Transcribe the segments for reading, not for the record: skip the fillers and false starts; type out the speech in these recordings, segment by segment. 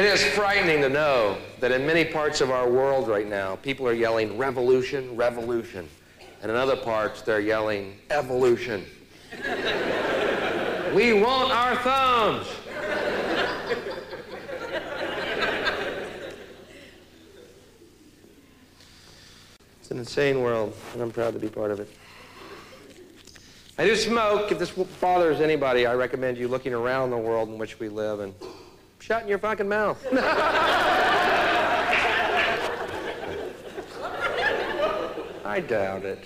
It is frightening to know that in many parts of our world right now, people are yelling revolution, revolution. And in other parts, they're yelling evolution. We want our thumbs. It's an insane world, and I'm proud to be part of it. I do smoke. If this bothers anybody, I recommend you looking around the world in which we live and shutting your fucking mouth. I doubt it.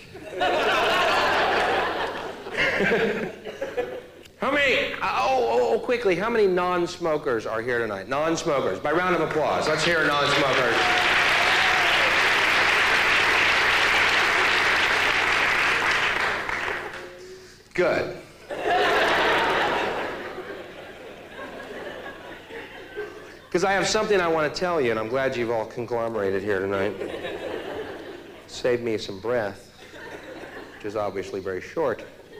How many, quickly, how many non-smokers are here tonight? Non-smokers, by round of applause. Let's hear non-smokers. Good. Because I have something I want to tell you, and I'm glad you've all conglomerated here tonight. Saved me some breath, which is obviously very short.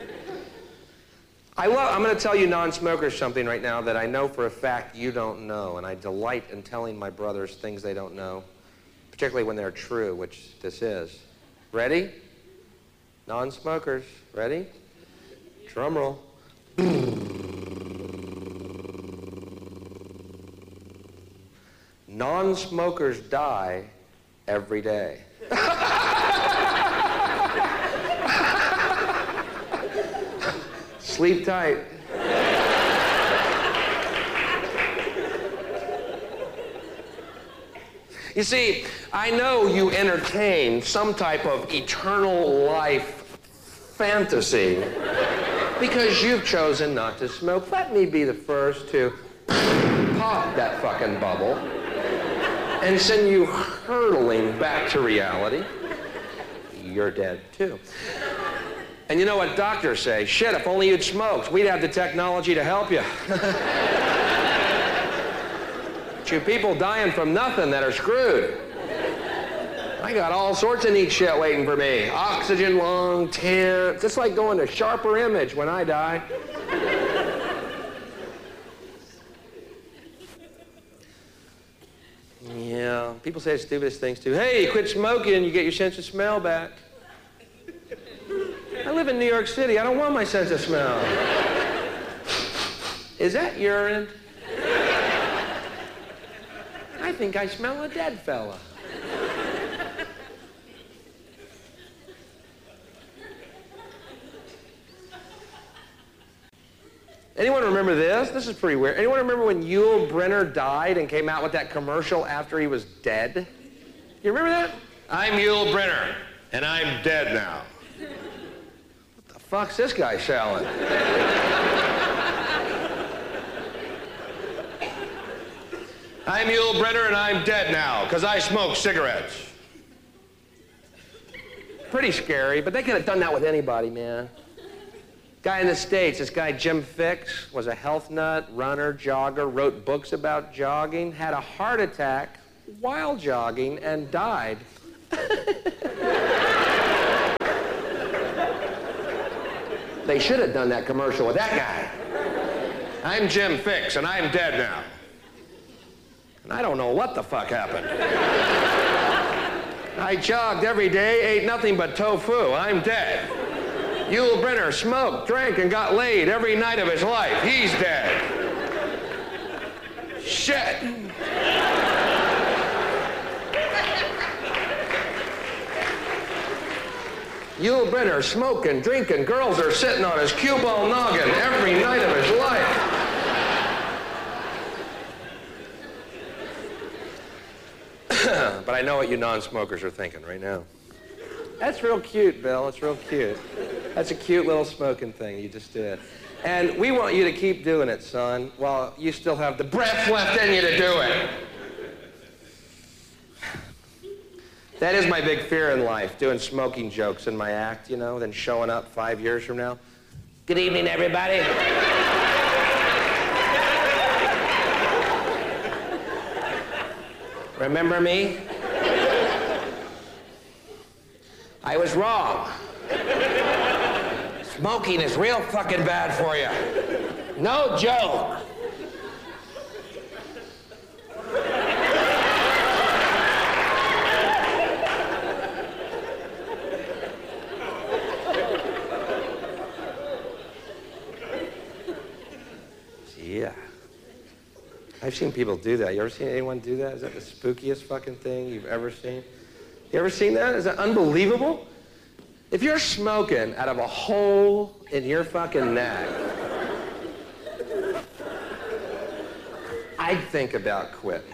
I'm going to tell you non-smokers something right now that I know for a fact you don't know, and I delight in telling my brothers things they don't know, particularly when they're true, which this is. Ready? Non-smokers, ready? Drum roll. Non-smokers die every day. Sleep tight. You see, I know you entertain some type of eternal life fantasy because you've chosen not to smoke. Let me be the first to pop that fucking bubble and send you hurtling back to reality. You're dead too. And you know what doctors say? Shit, if only you'd smoked, we'd have the technology to help you. But you people dying from nothing that are screwed. I got all sorts of neat shit waiting for me. Oxygen lung, tent. It's like going to Sharper Image when I die. Yeah, people say the stupidest things too. Hey, quit smoking, you get your sense of smell back. I live in New York City. I don't want my sense of smell. Is that urine? I think I smell a dead fella. Anyone remember this? This is pretty weird. Anyone remember when Yul Brynner died and came out with that commercial after he was dead? You remember that? I'm Yul Brynner, and I'm dead now. What the fuck's this guy selling? I'm Yul Brynner, and I'm dead now, because I smoke cigarettes. Pretty scary, but they could have done that with anybody, man. Guy in the States, this guy Jim Fixx, was a health nut, runner, jogger, wrote books about jogging, had a heart attack while jogging, and died. They should have done that commercial with that guy. I'm Jim Fixx, and I'm dead now. And I don't know what the fuck happened. I jogged every day, ate nothing but tofu. I'm dead. Yul Brynner smoked, drank, and got laid every night of his life. He's dead. Shit. Yul Brynner smoking, drinking, girls are sitting on his cue ball noggin every night of his life. But I know what you non-smokers are thinking right now. That's real cute, Bill. It's real cute. That's a cute little smoking thing you just did. And we want you to keep doing it, son, while you still have the breath left in you to do it. That is my big fear in life, doing smoking jokes in my act, you know, then showing up 5 years from now. Good evening, everybody. Remember me? I was wrong. Smoking is real fucking bad for you. No joke. I've seen people do that. You ever seen anyone do that? Is that the spookiest fucking thing you've ever seen? You ever seen that? Is that unbelievable? If you're smoking out of a hole in your fucking neck, I'd think about quitting.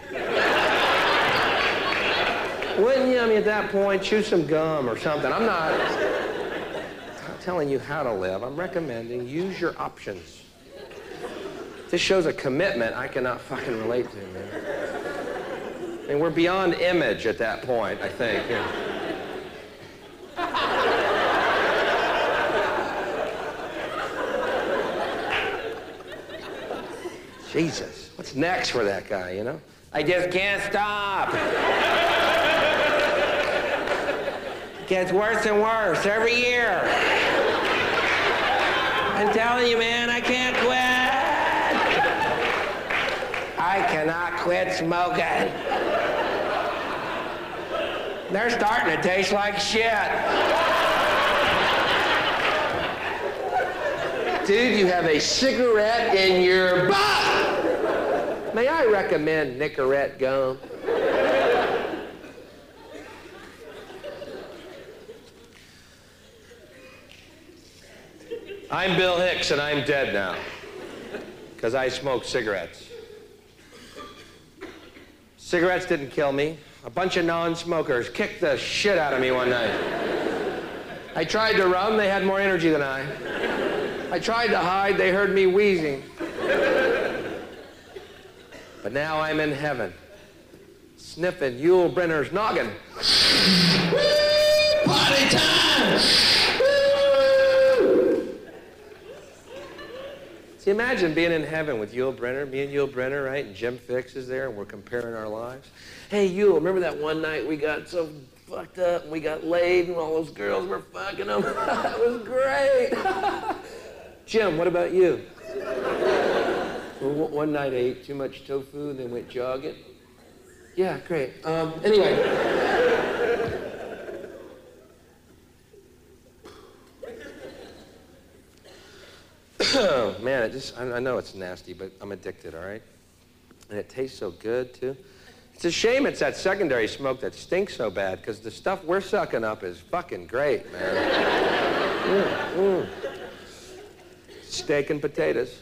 Wouldn't you? I mean, at that point, chew some gum or something. I'm not telling you how to live. I'm recommending use your options. This shows a commitment I cannot fucking relate to, man. I mean, we're beyond image at that point, I think. Yeah. Jesus, what's next for that guy, you know? I just can't stop. It gets worse and worse every year. I'm telling you, man, I can't quit. I cannot quit smoking. They're starting to taste like shit. Dude, you have a cigarette in your butt. May I recommend Nicorette gum? I'm Bill Hicks, and I'm dead now because I smoke cigarettes. Cigarettes didn't kill me. A bunch of non-smokers kicked the shit out of me one night. I tried to run, they had more energy than I. I tried to hide, they heard me wheezing. But now I'm in heaven, sniffing Yul Brynner's noggin. Party time! See, imagine being in heaven with Yul Brynner, me and Yul Brynner, right? And Jim Fixx is there, and we're comparing our lives. Hey, Yul, remember that one night we got so fucked up, and we got laid, and all those girls were fucking them? That was great. Jim, what about you? Well, one night I ate too much tofu and then went jogging. Yeah, great. Anyway. Man, I know it's nasty, but I'm addicted, all right? And it tastes so good, too. It's a shame it's that secondary smoke that stinks so bad, because the stuff we're sucking up is fucking great, man. Steak and potatoes.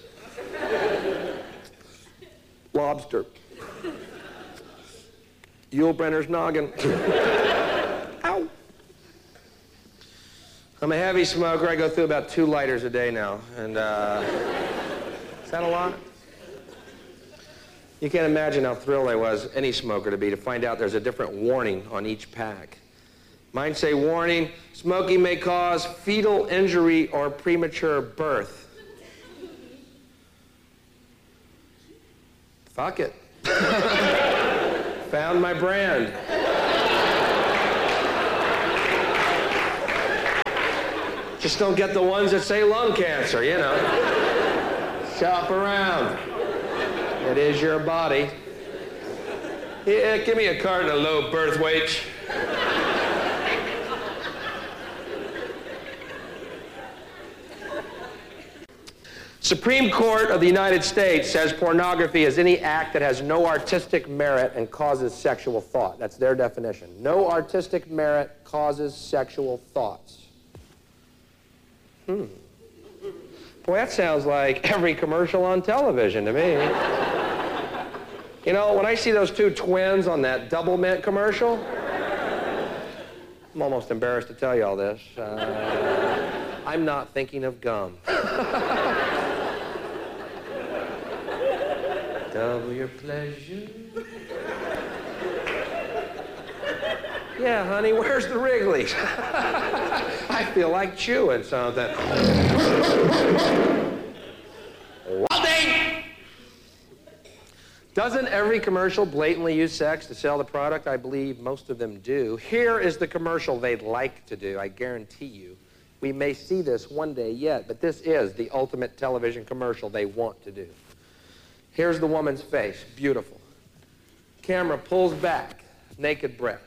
Lobster. Yul Brynner's noggin. Ow. I'm a heavy smoker. I go through about 2 lighters a day now. And is that a lot? You can't imagine how thrilled I was, any smoker, to find out there's a different warning on each pack. Mine say, warning, smoking may cause fetal injury or premature birth. Fuck it. Found my brand. Just don't get the ones that say lung cancer, you know. Shop around. It is your body. Yeah, give me a carton of low birth weight. Supreme Court of the United States says pornography is any act that has no artistic merit and causes sexual thought. That's their definition. No artistic merit causes sexual thoughts. Boy, that sounds like every commercial on television to me. You know, when I see those 2 twins on that Double Mint commercial, I'm almost embarrassed to tell you all this. I'm not thinking of gum. Double your pleasure. Yeah, honey, where's the Wrigley's? I feel like chewing something. Walden! Doesn't every commercial blatantly use sex to sell the product? I believe most of them do. Here is the commercial they'd like to do, I guarantee you. We may see this one day yet, but this is the ultimate television commercial they want to do. Here's the woman's face, beautiful. Camera pulls back, naked breast.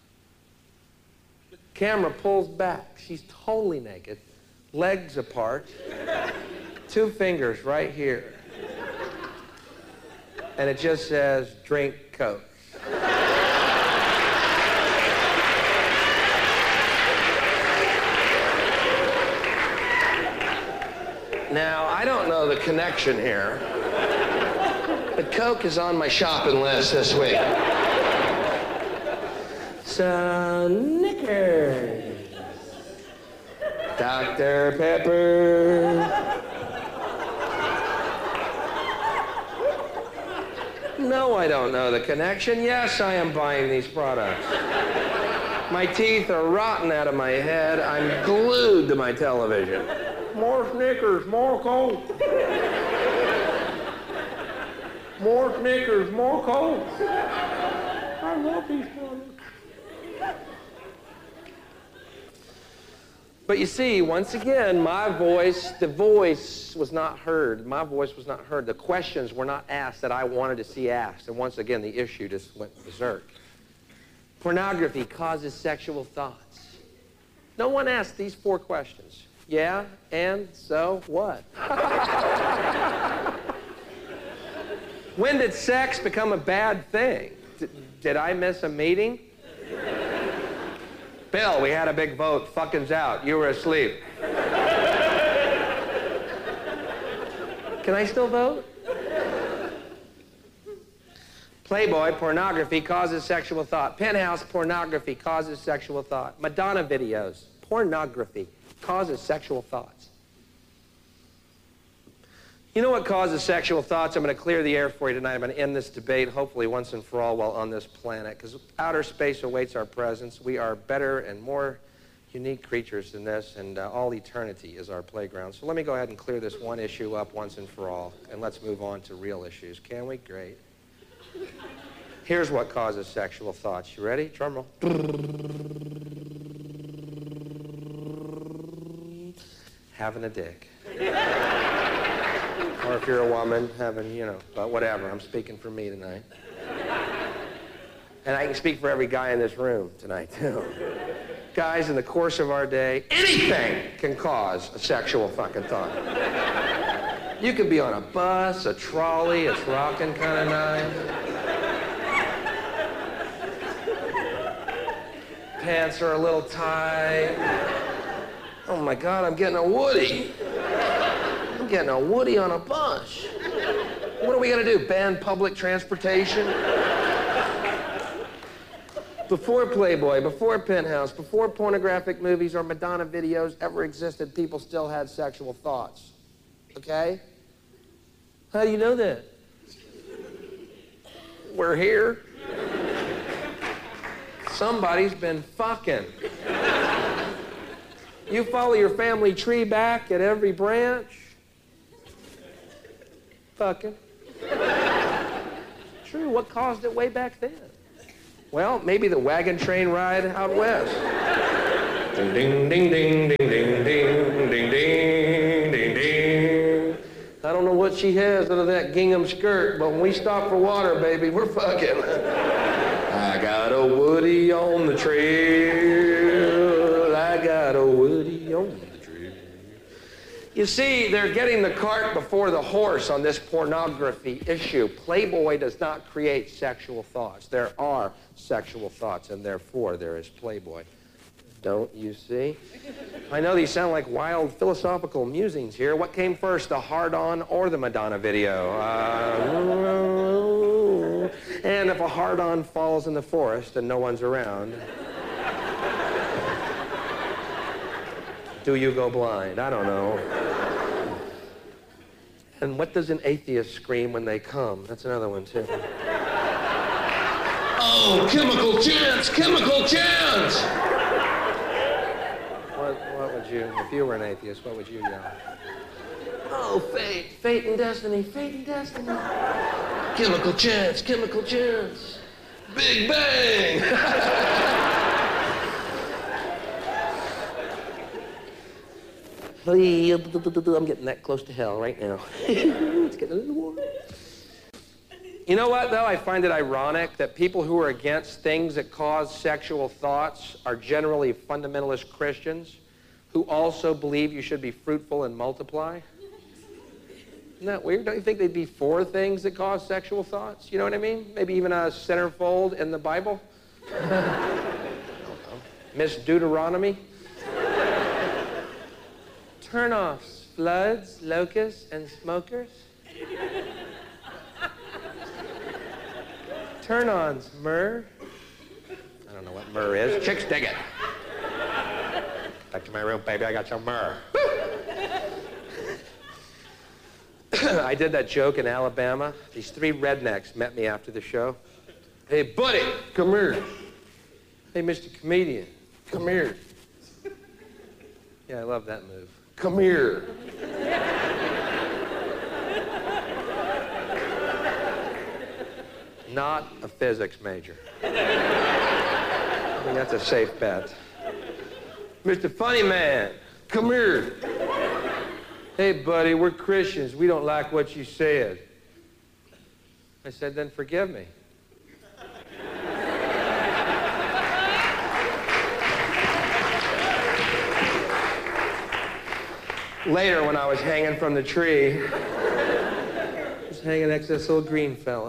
Camera pulls back, she's totally naked, legs apart, 2 fingers right here. and it just says, drink Coke. Now, I don't know the connection here, but Coke is on my shopping list this week. Snickers, Dr. Pepper. No, I don't know the connection. Yes, I am buying these products. My teeth are rotten out of my head. I'm glued to my television. More Snickers, more Coke. More Snickers, more Coke. I love these products. But you see, once again, the voice was not heard. My voice was not heard. The questions were not asked that I wanted to see asked. And once again, the issue just went berserk. Pornography causes sexual thoughts. No one asked these 4 questions. Yeah, and so what? When did sex become a bad thing? Did I miss a meeting? Bill, we had a big vote. Fucking's out. You were asleep. Can I still vote? Playboy, pornography causes sexual thought. Penthouse, pornography causes sexual thought. Madonna videos, pornography causes sexual thoughts. You know what causes sexual thoughts? I'm going to clear the air for you tonight. I'm going to end this debate, hopefully once and for all, while on this planet, because outer space awaits our presence. We are better and more unique creatures than this, and all eternity is our playground. So let me go ahead and clear this one issue up once and for all, and let's move on to real issues. Can we? Great. Here's what causes sexual thoughts. You ready? Drum roll. Having a dick. Or if you're a woman, having, but whatever. I'm speaking for me tonight. And I can speak for every guy in this room tonight, too. Guys, in the course of our day, anything can cause a sexual fucking thought. You could be on a bus, a trolley, it's rocking kind of nice. Pants are a little tight. Oh my God, I'm getting a Woody. I'm getting a Woody on a bus. What are we gonna do, ban public transportation? Before Playboy, before Penthouse, before pornographic movies or Madonna videos ever existed, people still had sexual thoughts. Okay? How do you know that? We're here. Somebody's been fucking. You follow your family tree back at every branch. Fucking. True, what caused it way back then? Well, maybe the wagon train ride out west. Ding, ding, ding, ding, ding, ding, ding, ding, ding, ding, ding. I don't know what she has under that gingham skirt, but when we stop for water, baby, we're fucking. I got a Woody on the trail. I got a Woody on the trail. You see, they're getting the cart before the horse on this pornography issue. Playboy does not create sexual thoughts. There are sexual thoughts, and therefore there is Playboy. Don't you see? I know these sound like wild philosophical musings here. What came first, the hard-on or the Madonna video? And if a hard-on falls in the forest and no one's around, do you go blind? I don't know. And what does an atheist scream when they come? That's another one, too. Oh, chemical chance! Chemical chance! What would you, if you were an atheist, what would you yell? Oh, fate, fate and destiny, fate and destiny. Chemical chance, chemical chance. Big bang! I'm getting that close to hell right now. It's getting a little warm. You know what, though? I find it ironic that people who are against things that cause sexual thoughts are generally fundamentalist Christians who also believe you should be fruitful and multiply. Isn't that weird? Don't you think they'd be 4 things that cause sexual thoughts? You know what I mean? Maybe even a centerfold in the Bible? Miss Deuteronomy? Turn-offs, floods, locusts, and smokers? Turn-ons, myrrh? I don't know what myrrh is. Chicks dig it. Back to my room, baby, I got some myrrh. I did that joke in Alabama. These 3 rednecks met me after the show. Hey, buddy, come here. Hey, Mr. Comedian, come here. Yeah, I love that move. Come here. Not a physics major. I think that's a safe bet. Mr. Funny Man, come here. Hey, buddy, we're Christians. We don't like what you said. I said, then forgive me. Later, when I was hanging from the tree, I was hanging next to this little green fella.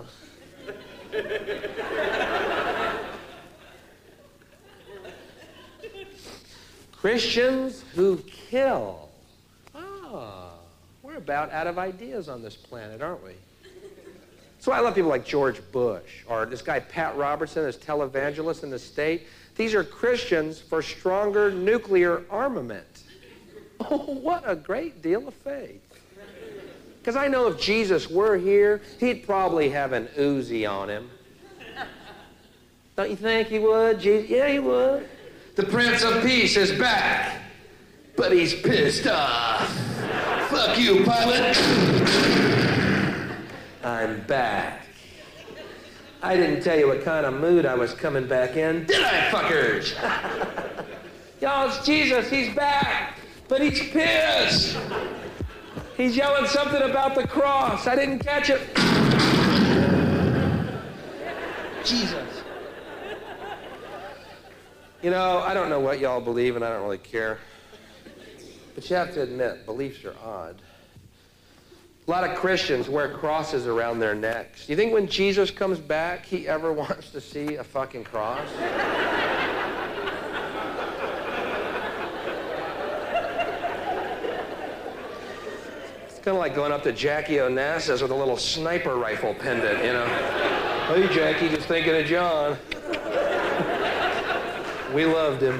Christians who kill. Ah, we're about out of ideas on this planet, aren't we? So I love people like George Bush, or this guy Pat Robertson, this televangelist in the state. These are Christians for stronger nuclear armament. Oh, what a great deal of faith. Because I know if Jesus were here, he'd probably have an Uzi on him. Don't you think he would? Yeah, he would. The Prince of Peace is back, but he's pissed off. Fuck you, pilot. I'm back. I didn't tell you what kind of mood I was coming back in, did I, fuckers? Y'all, it's Jesus, he's back, but he's pissed. He's yelling something about the cross. I didn't catch it. Jesus. You know, I don't know what y'all believe, and I don't really care. But you have to admit, beliefs are odd. A lot of Christians wear crosses around their necks. Do you think when Jesus comes back, he ever wants to see a fucking cross? It's kind of like going up to Jackie Onassis with a little sniper rifle pendant, you know? Hey, Jackie, just thinking of John. We loved him.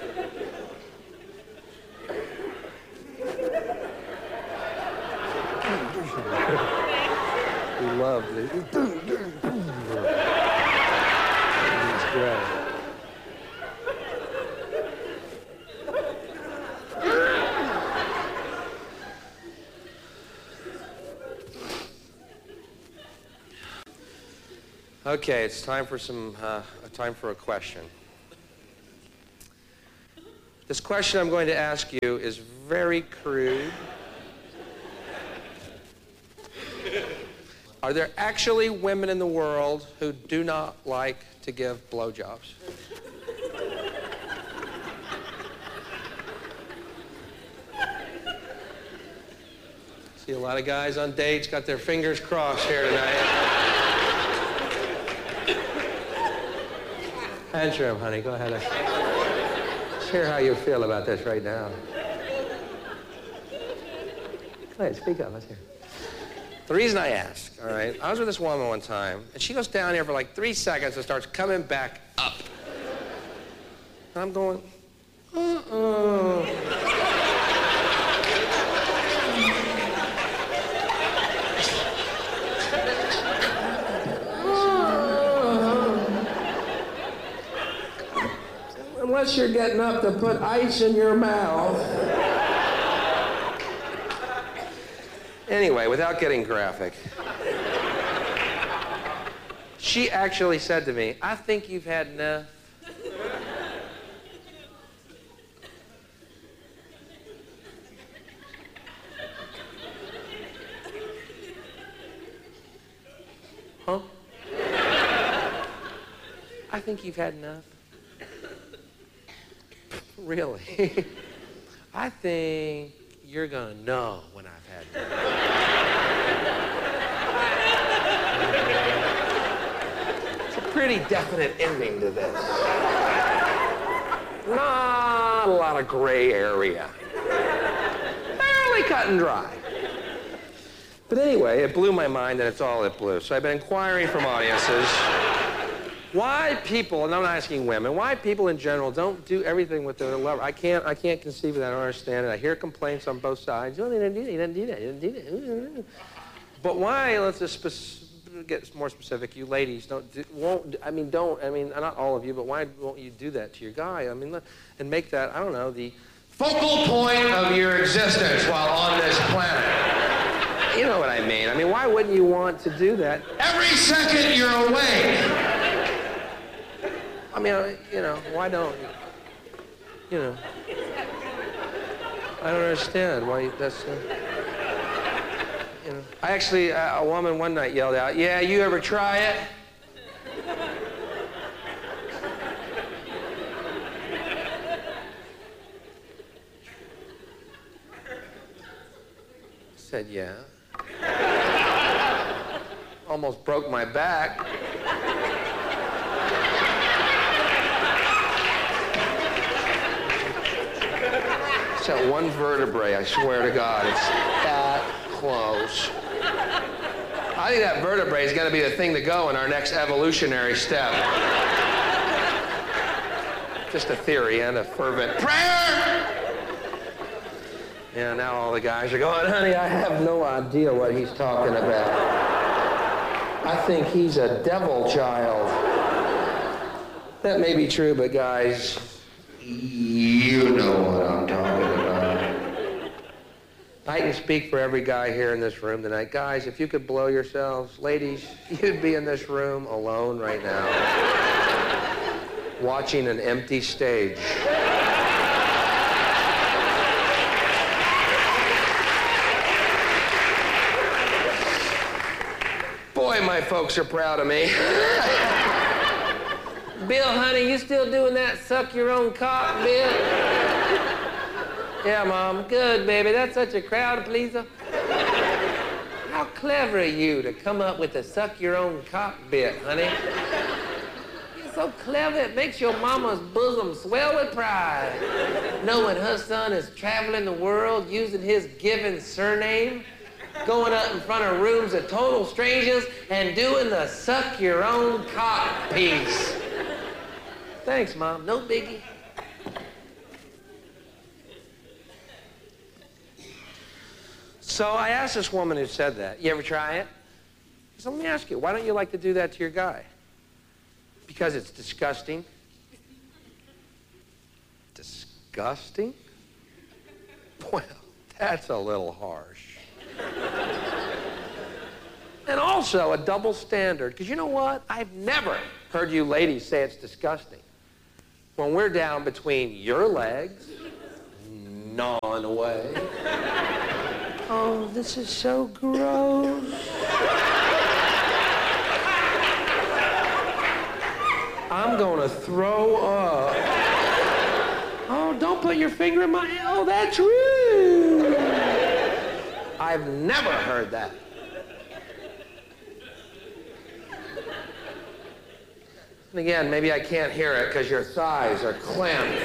We loved it. He's great. Okay, it's time for a question. This question I'm going to ask you is very crude. Are there actually women in the world who do not like to give blowjobs? See a lot of guys on dates got their fingers crossed here tonight. Answer him, honey. Go ahead. Let's hear how you feel about this right now. Go ahead, speak up. Let's hear. The reason I ask, all right, I was with this woman one time, and she goes down here for like 3 seconds and starts coming back up. And I'm going, unless you're getting up to put ice in your mouth. Anyway, without getting graphic, she actually said to me, I think you've had enough. Huh? I think you've had enough. Really? I think you're gonna know when I've had enough. It's a pretty definite ending to this. Not a lot of gray area. Fairly cut and dry. But anyway, it blew my mind, and it's all it blew. So I've been inquiring from audiences why people, and I'm not asking women, why people in general don't do everything with their lover. I can't conceive of that. I don't understand it. I hear complaints on both sides. Oh, they didn't do that. He didn't do that. He didn't do that. But why? Let's just get more specific. You ladies not all of you, but why won't you do that to your guy? I mean, and make that, I don't know, the focal point of your existence while on this planet. You know what I mean. I mean, why wouldn't you want to do that? Every second you're awake. I mean, why don't, I don't understand why that's, I actually, a woman one night yelled out, "Yeah, you ever try it?" I said, "Yeah." Almost broke my back. It's that one vertebrae, I swear to God, it's that close. I think that vertebrae is going to be the thing to go in our next evolutionary step. Just a theory and a fervent prayer. Yeah, now all the guys are going, "Honey, I have no idea what he's talking about. I think he's a devil child." That may be true, but guys, you know what I'm talking about. I can speak for every guy here in this room tonight. Guys, if you could blow yourselves, ladies, you'd be in this room alone right now, watching an empty stage. Boy, my folks are proud of me. Bill, honey, you still doing that suck your own cock, Bill? Yeah, Mom. Good, baby. That's such a crowd pleaser. How clever of you to come up with the suck your own cock bit, honey. You're so clever, it makes your mama's bosom swell with pride. Knowing her son is traveling the world using his given surname, going up in front of rooms of total strangers and doing the suck your own cock piece. Thanks, Mom. No biggie. So I asked this woman who said that, "You ever try it?" I said, "Let me ask you, why don't you like to do that to your guy?" "Because it's disgusting." Disgusting? Well, that's a little harsh. And also a double standard, because you know what? I've never heard you ladies say it's disgusting when we're down between your legs, gnawing away. Oh, this is so gross. I'm gonna throw up. Oh, don't put your finger in my... Oh, that's rude. I've never heard that. And again, maybe I can't hear it because your thighs are clamped.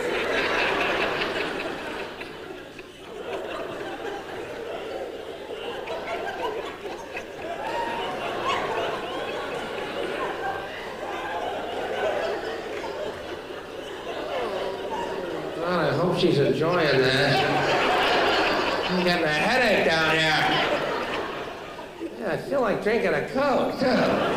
God, I hope she's enjoying this. I'm getting a headache down here. Yeah, I feel like drinking a Coke, too.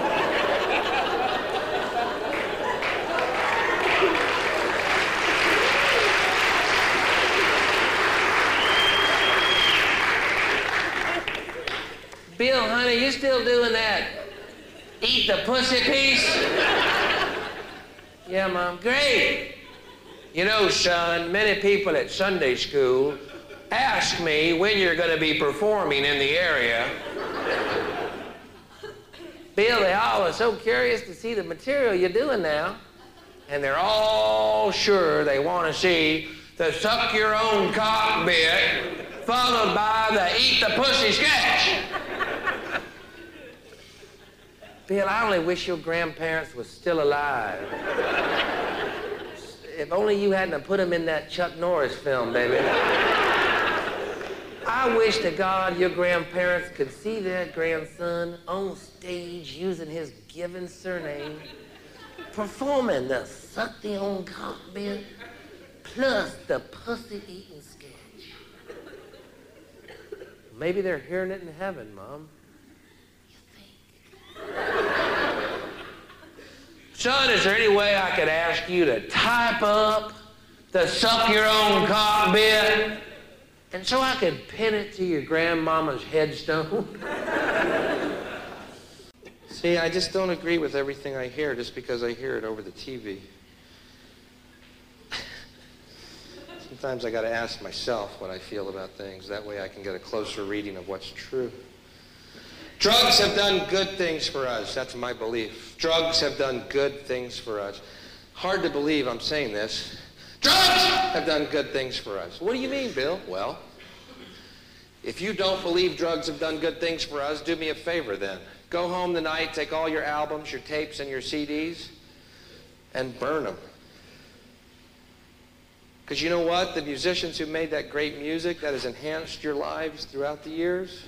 Bill, honey, you still doing that eat the pussy piece? Yeah, Mom. Great. You know, son, many people at Sunday school ask me when you're going to be performing in the area. Bill, they all are so curious to see the material you're doing now. And they're all sure they want to see the suck your own cock bit followed by the eat the pussy sketch. Bill, I only wish your grandparents were still alive. If only you hadn't have put them in that Chuck Norris film, baby. I wish to God your grandparents could see their grandson on stage using his given surname, performing the suck the own cock bit plus the pussy eating sketch. Maybe they're hearing it in heaven, Mom. Son, is there any way I could ask you to type up the suck your own cock bit, and so I could pin it to your grandmama's headstone? See, I just don't agree with everything I hear just because I hear it over the TV. Sometimes I gotta ask myself what I feel about things. That way I can get a closer reading of what's true. Drugs have done good things for us. That's my belief. Drugs have done good things for us. Hard to believe I'm saying this. Drugs have done good things for us. What do you mean, Bill? Well, if you don't believe drugs have done good things for us, do me a favor then. Go home tonight, take all your albums, your tapes, and your CDs, and burn them. Because you know what? The musicians who made that great music that has enhanced your lives throughout the years,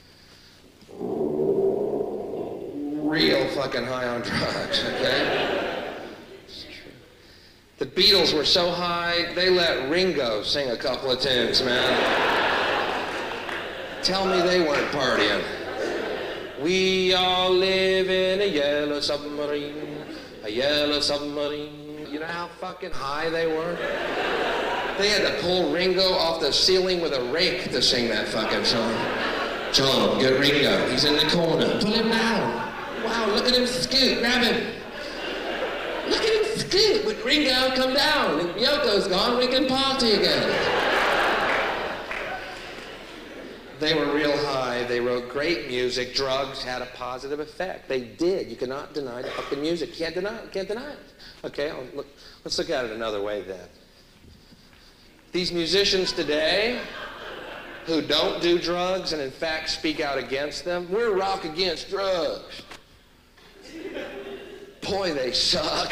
real fucking high on drugs, okay? It's true. The Beatles were so high, they let Ringo sing a couple of tunes, man. Tell me they weren't partying. We all live in a yellow submarine, a yellow submarine. You know how fucking high they were? They had to pull Ringo off the ceiling with a rake to sing that fucking song. John, get Ringo. He's in the corner. Pull him down. Wow, look at him scoot. Grab him. Look at him scoot. With Ringo, come down. If Yoko's gone, we can party again. They were real high. They wrote great music. Drugs had a positive effect. They did. You cannot deny the fucking music. You can't deny it. You can't deny it. Okay, let's look at it another way then. These musicians today who don't do drugs and in fact speak out against them, we're rock against drugs. Boy, they suck.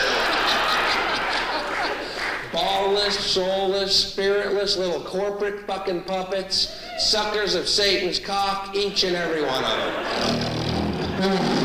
Ballless, soulless, spiritless little corporate fucking puppets, suckers of Satan's cock, each and every one of them.